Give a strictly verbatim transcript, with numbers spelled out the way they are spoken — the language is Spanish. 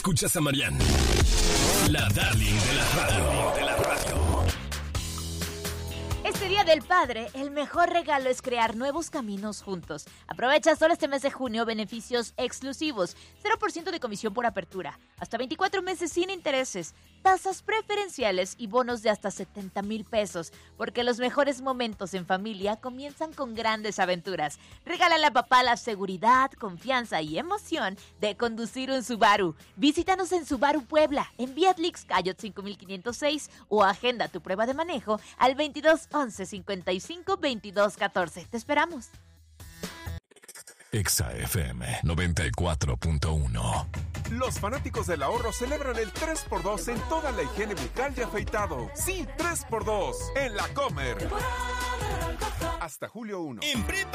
Escuchas a Marianne, la darling de la radio. De la radio. Este Día del Padre, el mejor regalo es crear nuevos caminos juntos. Aprovecha solo este mes de junio beneficios exclusivos. cero por ciento de comisión por apertura. Hasta veinticuatro meses sin intereses. Tasas preferenciales y bonos de hasta setenta mil pesos. Porque los mejores momentos en familia comienzan con grandes aventuras. Regálale a papá la seguridad, confianza y emoción de conducir un Subaru. Visítanos en Subaru Puebla, en Vietlix, Cayot cinco mil quinientos seis o agenda tu prueba de manejo al veintidós once cincuenta y cinco veintidós catorce. Te esperamos. Exa F M noventa y cuatro punto uno. Los fanáticos del ahorro celebran el tres por dos en toda la higiene bucal y afeitado. Sí, tres por dos en La Comer. Hasta julio uno. En Prepa